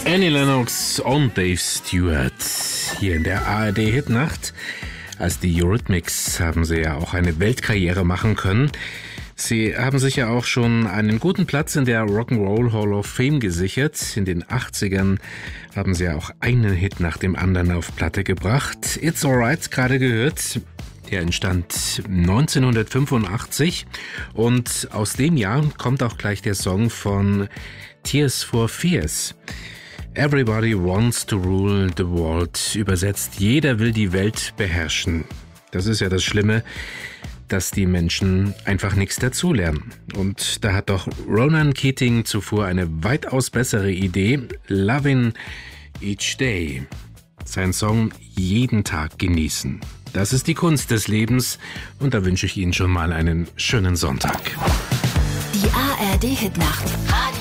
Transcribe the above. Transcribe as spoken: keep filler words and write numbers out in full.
Annie Lennox und Dave Stewart hier in der A R D-Hitnacht. Als die Eurythmics haben sie ja auch eine Weltkarriere machen können. Sie haben sich ja auch schon einen guten Platz in der Rock'n'Roll Hall of Fame gesichert. In den achtzigern haben sie ja auch einen Hit nach dem anderen auf Platte gebracht. It's Alright, gerade gehört. Der entstand neunzehnhundertfünfundachtzig und aus dem Jahr kommt auch gleich der Song von Tears for Fears. Everybody wants to rule the world. Übersetzt, jeder will die Welt beherrschen. Das ist ja das Schlimme, dass die Menschen einfach nichts dazulernen. Und da hat doch Ronan Keating zuvor eine weitaus bessere Idee. Lovin' Each Day. Sein Song jeden Tag genießen. Das ist die Kunst des Lebens und da wünsche ich Ihnen schon mal einen schönen Sonntag. Die A R D-Hitnacht.